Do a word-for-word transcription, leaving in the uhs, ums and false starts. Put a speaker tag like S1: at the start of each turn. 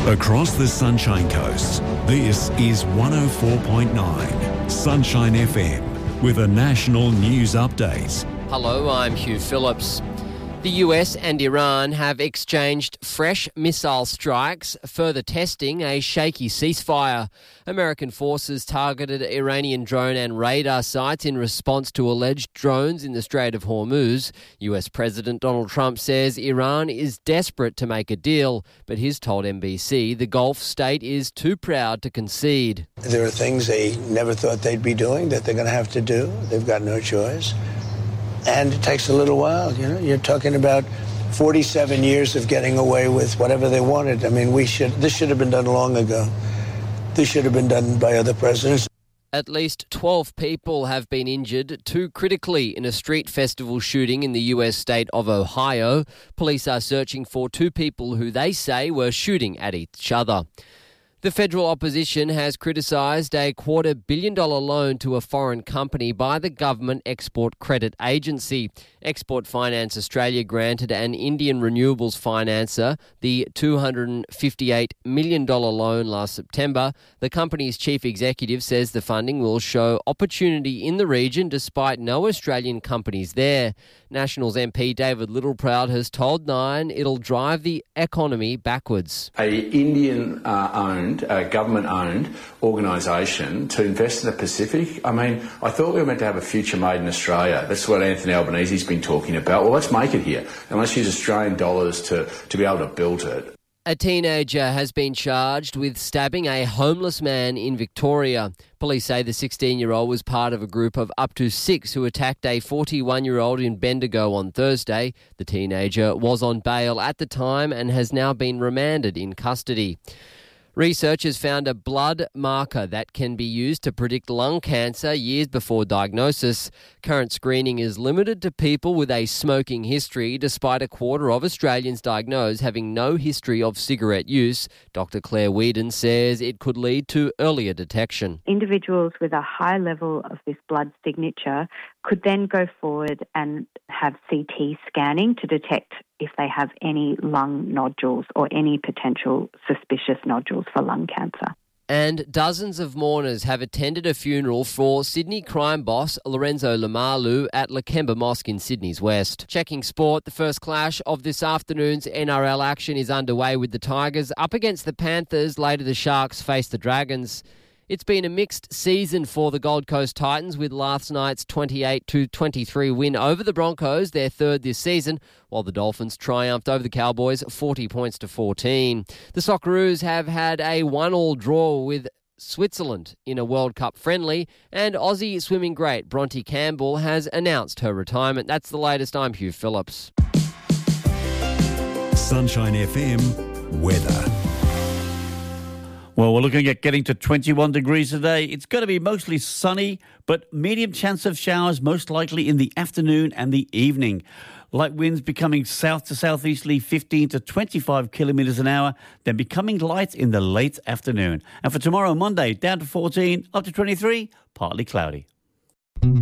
S1: Across the Sunshine Coast, this is one oh four point nine Sunshine F M with a national news update.
S2: Hello, I'm Hugh Phillips. The U S and Iran have exchanged fresh missile strikes, further testing a shaky ceasefire. American forces targeted Iranian drone and radar sites in response to alleged drones in the Strait of Hormuz. U S President Donald Trump says Iran is desperate to make a deal, but he's told N B C the Gulf state is too proud to concede.
S3: There are things they never thought they'd be doing that they're going to have to do. They've got no choice. And it takes a little while, you know. You're talking about forty-seven years of getting away with whatever they wanted. I mean, we should. This should have been done long ago. This should have been done by other presidents.
S2: At least twelve people have been injured, two critically, in a street festival shooting in the U S state of Ohio. Police are searching for two people who they say were shooting at each other. The federal opposition has criticised a quarter billion dollar loan to a foreign company by the Government Export Credit Agency. Export Finance Australia granted an Indian renewables financer the two hundred fifty-eight million dollars loan last September. The company's chief executive says the funding will show opportunity in the region despite no Australian companies there. Nationals M P David Littleproud has told Nine it'll drive the economy backwards.
S4: A Indian uh, owned a government-owned organisation to invest in the Pacific. I mean, I thought we were meant to have a future made in Australia. That's what Anthony Albanese's been talking about. Well, let's make it here, and let's use Australian dollars to, to be able to build it.
S2: A teenager has been charged with stabbing a homeless man in Victoria. Police say the sixteen-year-old was part of a group of up to six who attacked a forty-one-year-old in Bendigo on Thursday. The teenager was on bail at the time and has now been remanded in custody. Researchers found a blood marker that can be used to predict lung cancer years before diagnosis. Current screening is limited to people with a smoking history, despite a quarter of Australians diagnosed having no history of cigarette use. Doctor Claire Whedon says it could lead to earlier detection.
S5: Individuals with a high level of this blood signature could then go forward and have C T scanning to detect if they have any lung nodules or any potential suspicious nodules for lung cancer.
S2: And dozens of mourners have attended a funeral for Sydney crime boss Lorenzo Lamalu at Lakemba Mosque in Sydney's west. Checking sport, the first clash of this afternoon's N R L action is underway with the Tigers up against the Panthers. Later the Sharks face the Dragons. It's been a mixed season for the Gold Coast Titans with last night's twenty-eight to twenty-three win over the Broncos, their third this season, while the Dolphins triumphed over the Cowboys forty points to fourteen. The Socceroos have had a one-all draw with Switzerland in a World Cup friendly, and Aussie swimming great Bronte Campbell has announced her retirement. That's the latest. I'm Hugh Phillips.
S1: Sunshine F M weather.
S6: Well, we're looking at getting to twenty-one degrees today. It's going to be mostly sunny, but medium chance of showers most likely in the afternoon and the evening. Light winds becoming south to southeasterly fifteen to twenty-five kilometres an hour, then becoming light in the late afternoon. And for tomorrow, Monday, down to fourteen, up to twenty-three, partly cloudy.